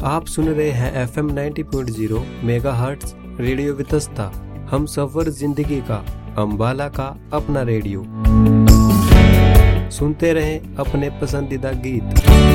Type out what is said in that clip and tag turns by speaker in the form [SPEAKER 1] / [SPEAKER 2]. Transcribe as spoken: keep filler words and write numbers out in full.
[SPEAKER 1] आप सुन रहे हैं F M ninety point zero mega hertz radio Vitasta. हम सफर जिंदगी का, अम्बाला का अपना रेडियो। सुनते रहें अपने पसंदीदा गीत।